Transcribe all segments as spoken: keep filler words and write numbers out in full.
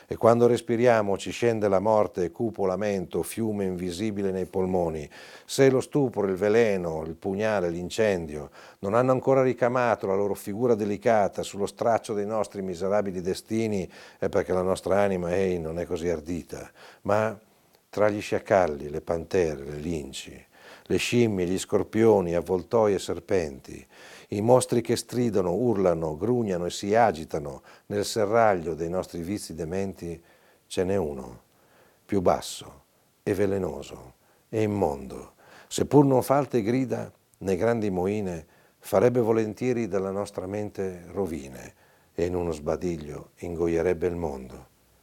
E quando respiriamo ci scende la morte, cupo lamento, fiume invisibile nei polmoni. Se lo stupro, il veleno, il pugnale, l'incendio non hanno ancora ricamato la loro figura delicata sullo straccio dei nostri miserabili destini, è perché la nostra anima, ehi, non è così ardita. Ma tra gli sciacalli, le pantere, le linci, le scimmie, gli scorpioni, avvoltoi e serpenti, i mostri che stridono, urlano, grugnano e si agitano nel serraglio dei nostri vizi dementi, ce n'è uno, più basso e velenoso e immondo, seppur non fa alte grida né grandi moine, farebbe volentieri della nostra mente rovine e in uno sbadiglio ingoierebbe il mondo.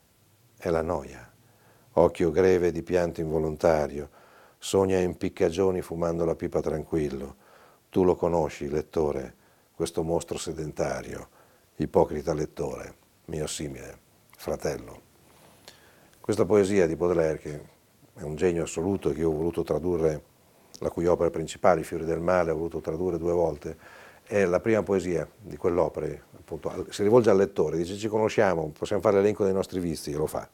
È la noia, occhio greve di pianto involontario, sogna impiccagioni fumando la pipa tranquillo. Tu lo conosci, lettore, questo mostro sedentario, ipocrita lettore, mio simile, fratello. Questa poesia di Baudelaire, che è un genio assoluto che io ho voluto tradurre, la cui opera principale, I fiori del male, ho voluto tradurre due volte, è la prima poesia di quell'opera, appunto, si rivolge al lettore, dice ci conosciamo, possiamo fare l'elenco dei nostri vizi, e lo fa.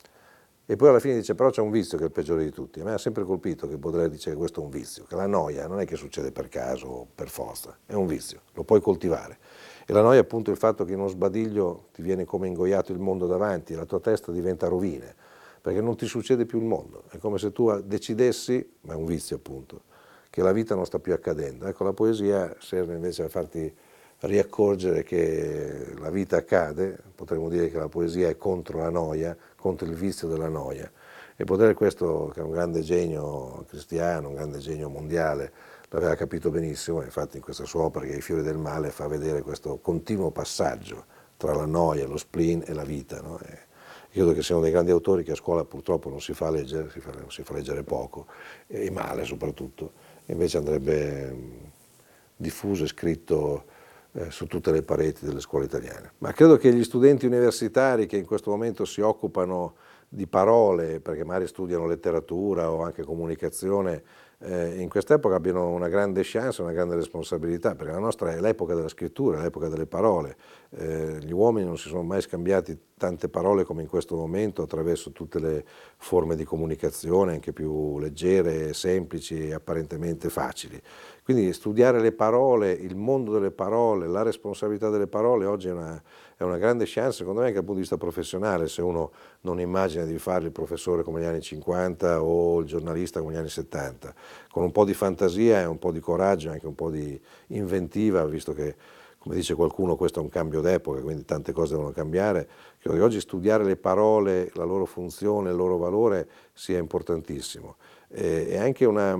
E poi alla fine dice, però c'è un vizio che è il peggiore di tutti. A me ha sempre colpito che Baudelaire dice che questo è un vizio, che la noia non è che succede per caso o per forza, è un vizio, lo puoi coltivare. E la noia è appunto il fatto che in uno sbadiglio ti viene come ingoiato il mondo davanti e la tua testa diventa rovine, perché non ti succede più il mondo. È come se tu decidessi, ma è un vizio appunto, che la vita non sta più accadendo. Ecco, la poesia serve invece a farti riaccorgere che la vita accade, potremmo dire che la poesia è contro la noia, contro il vizio della noia. E Baudelaire questo, che è un grande genio cristiano, un grande genio mondiale, l'aveva capito benissimo, infatti in questa sua opera, che è I fiori del male, fa vedere questo continuo passaggio tra la noia, lo spleen e la vita. No? E credo che sia uno dei grandi autori che a scuola purtroppo non si fa leggere, si fa, si fa leggere poco, e male soprattutto, e invece andrebbe diffuso e scritto Eh, su tutte le pareti delle scuole italiane. Ma credo che gli studenti universitari che in questo momento si occupano di parole, perché magari studiano letteratura o anche comunicazione, eh, in quest'epoca abbiano una grande chance, una grande responsabilità, perché la nostra è l'epoca della scrittura, l'epoca delle parole. Eh, gli uomini non si sono mai scambiati tante parole come in questo momento attraverso tutte le forme di comunicazione, anche più leggere, semplici e apparentemente facili. Quindi studiare le parole, il mondo delle parole, la responsabilità delle parole oggi è una, è una grande chance, secondo me anche dal punto di vista professionale, se uno non immagina di fare il professore come negli anni cinquanta o il giornalista come negli anni settanta. Con un po' di fantasia e un po' di coraggio e anche un po' di inventiva, visto che, come dice qualcuno, questo è un cambio d'epoca, quindi tante cose devono cambiare. Credo che oggi studiare le parole, la loro funzione, il loro valore sia importantissimo. È anche, una,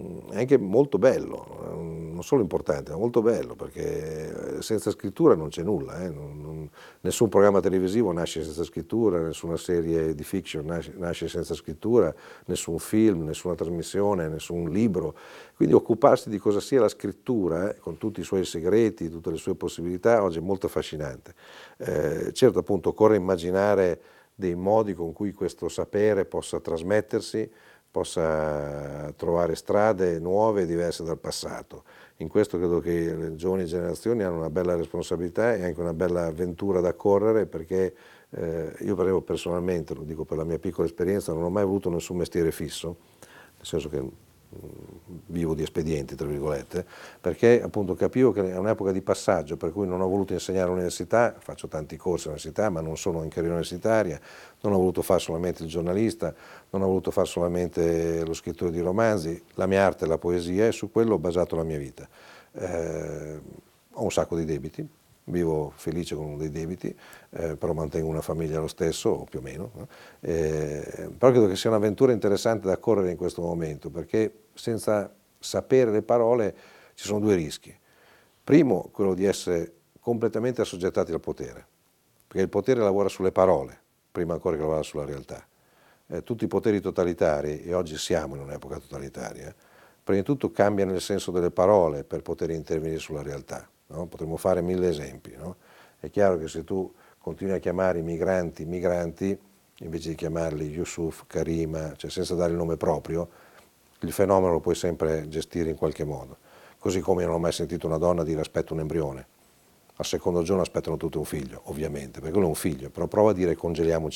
è anche molto bello, non solo importante, ma molto bello, perché senza scrittura non c'è nulla, eh? non, non, nessun programma televisivo nasce senza scrittura, nessuna serie di fiction nasce, nasce senza scrittura, nessun film, nessuna trasmissione, nessun libro. Quindi occuparsi di cosa sia la scrittura, eh, con tutti i suoi segreti, tutte le sue possibilità, oggi è molto affascinante. Eh, certo, appunto, occorre immaginare dei modi con cui questo sapere possa trasmettersi, possa trovare strade nuove e diverse dal passato. In questo credo che le giovani generazioni hanno una bella responsabilità e anche una bella avventura da correre, perché eh, io per esempio personalmente, lo dico per la mia piccola esperienza, non ho mai avuto nessun mestiere fisso, nel senso che vivo di espedienti, tra virgolette, perché appunto capivo che è un'epoca di passaggio, per cui non ho voluto insegnare all'università, faccio tanti corsi all'università, ma non sono in carriera universitaria, non ho voluto fare solamente il giornalista, non ho voluto fare solamente lo scrittore di romanzi, la mia arte è la poesia e su quello ho basato la mia vita. Eh, ho un sacco di debiti, vivo felice con dei debiti, eh, però mantengo una famiglia lo stesso, o più o meno, no? eh, però credo che sia un'avventura interessante da correre in questo momento, perché senza sapere le parole ci sono due rischi. Primo, quello di essere completamente assoggettati al potere, perché il potere lavora sulle parole, prima ancora che lavora sulla realtà. Eh, tutti i poteri totalitari, e oggi siamo in un'epoca totalitaria, prima di tutto cambiano il senso delle parole per poter intervenire sulla realtà. No? Potremmo fare mille esempi. No? È chiaro che se tu continui a chiamare i migranti migranti, invece di chiamarli Yusuf, Karima, cioè senza dare il nome proprio, il fenomeno lo puoi sempre gestire in qualche modo. Così come io non ho mai sentito una donna dire aspetta un embrione. Al secondo giorno aspettano tutto un figlio, ovviamente, perché quello è un figlio, però prova a dire congeliamoci